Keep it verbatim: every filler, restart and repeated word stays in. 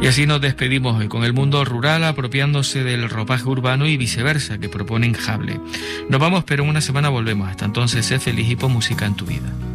Y así nos despedimos hoy con el mundo rural apropiándose del ropaje urbano y viceversa que propone Enjable. Nos vamos, pero en una semana volvemos. Hasta entonces, sé feliz y pon música en tu vida.